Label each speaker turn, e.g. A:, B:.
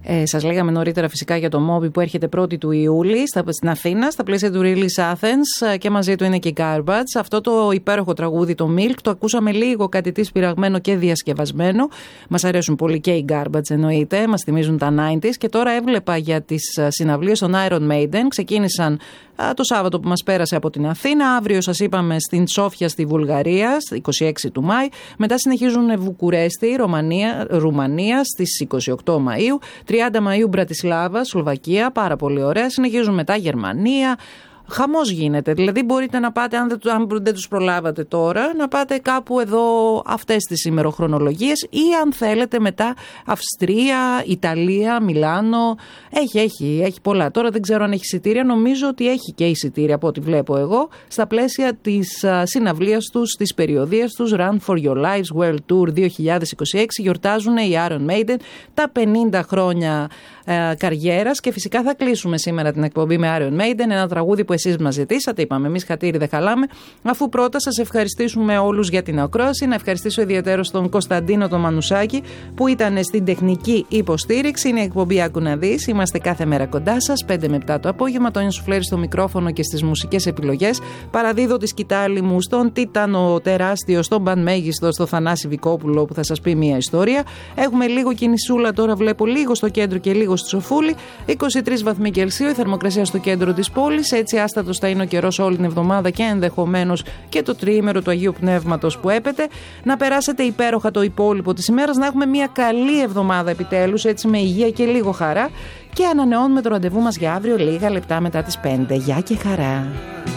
A: Σας λέγαμε νωρίτερα φυσικά για το Moby που έρχεται 1η του Ιούλη στην Αθήνα, στα πλαίσια του Release Athens, και μαζί του είναι και η Garbage. Αυτό το υπέροχο τραγούδι, το Milk, το ακούσαμε λίγο κάτι της πειραγμένο και διασκευασμένο. Μας αρέσουν πολύ και οι Garbage εννοείται, μας θυμίζουν τα 90s. Και τώρα έβλεπα για τις συναυλίες των Iron Maiden. Ξεκίνησαν το Σάββατο που μας πέρασε από την Αθήνα. Αύριο σας είπαμε στην Σόφια στη Βουλγαρία, 26 του Μάη. Μετά συνεχίζουν Βουκουρέστη, Ρουμανία στις 28 Μαΐου. 30 Μαΐου Μπρατισλάβα, Σλοβακία, πάρα πολύ ωραία. Συνεχίζουν μετά Γερμανία. Χαμός γίνεται, δηλαδή μπορείτε να πάτε, αν δεν τους προλάβατε τώρα, να πάτε κάπου εδώ αυτές τις ημεροχρονολογίες, ή αν θέλετε μετά Αυστρία, Ιταλία, Μιλάνο, έχει πολλά. Τώρα δεν ξέρω αν έχει εισιτήρια, νομίζω ότι έχει και εισιτήρια από ό,τι βλέπω εγώ, στα πλαίσια της συναυλίας τους, της περιοδίας τους, Run for Your Lives World Tour 2026, γιορτάζουν οι Iron Maiden τα 50 χρόνια καριέρας, και φυσικά θα κλείσουμε σήμερα την εκπομπή με Iron Maiden, ένα τραγούδι που εσείς μας ζητήσατε, είπαμε εμείς χατήρι δεν χαλάμε. Αφού πρώτα σας ευχαριστήσουμε όλους για την ακρόαση, να ευχαριστήσω ιδιαίτερος τον Κωνσταντίνο τον Μανουσάκη που ήταν στην τεχνική υποστήριξη. Είναι η εκπομπή Άκου να δεις, είμαστε κάθε μέρα κοντά σας 5 με 7 το απόγευμα. Τόνια Σουφλέρη στο μικρόφωνο και στις μουσικές επιλογές. Παραδίδω τη σκητάλη μου στον Τίτανο τεράστιο, στον Πανμέγιστο, στο Θανάση Βικόπουλο που θα σας πει μια ιστορία. Έχουμε λίγο κινησούλα τώρα, βλέπω λίγο στο κέντρο και λίγο στη Σοφούλη. 23 βαθμοί Κελσίου η θερμοκρασία στο κέντρο της πόλης. Έτσι άστατος θα είναι ο καιρός όλη την εβδομάδα και ενδεχομένως και το τριήμερο του Αγίου Πνεύματος που έπεται. Να περάσετε υπέροχα το υπόλοιπο της ημέρας, να έχουμε μια καλή εβδομάδα επιτέλους, έτσι με υγεία και λίγο χαρά. Και ανανεώνουμε το ραντεβού μας για αύριο λίγα λεπτά μετά τις 5. Γεια και χαρά.